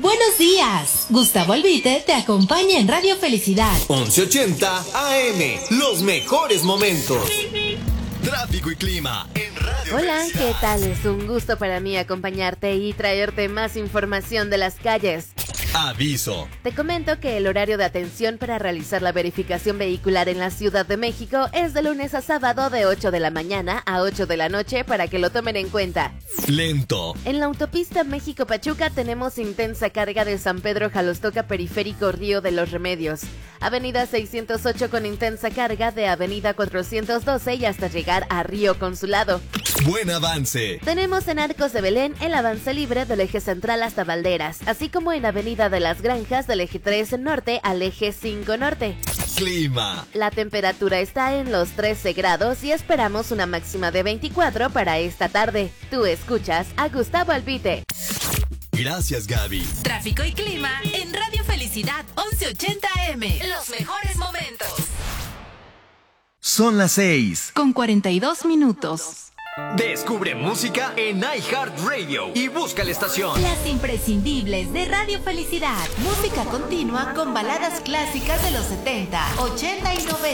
Buenos días. Gustavo Albite te acompaña en Radio Felicidad. 1180 AM, los mejores momentos. Tráfico y clima en Radio Hola, Felicidad. ¿qué tal? Es un gusto para mí acompañarte y traerte más información de las calles. Aviso. Te comento que el horario de atención para realizar la verificación vehicular en la Ciudad de México es de lunes a sábado de 8 de la mañana a 8 de la noche para que lo tomen en cuenta. Lento. En la autopista México-Pachuca tenemos intensa carga de San Pedro Jalostoca Periférico Río de los Remedios. Avenida 608 con intensa carga de Avenida 412 y hasta llegar a Río Consulado. Buen avance. Tenemos en Arcos de Belén el avance libre del eje central hasta Valderas, así como en Avenida de las Granjas del eje 3 norte al eje 5 norte. Clima. La temperatura está en los 13 grados y esperamos una máxima de 24 para esta tarde. Tú escuchas a Gustavo Albite. Gracias, Gaby. Tráfico y clima en Radio Felicidad 1180 AM. Los mejores momentos. Son las 6. Con 42 minutos. Descubre música en iHeartRadio y busca la estación. Las imprescindibles de Radio Felicidad. Música continua con baladas clásicas de los 70, 80 y 90.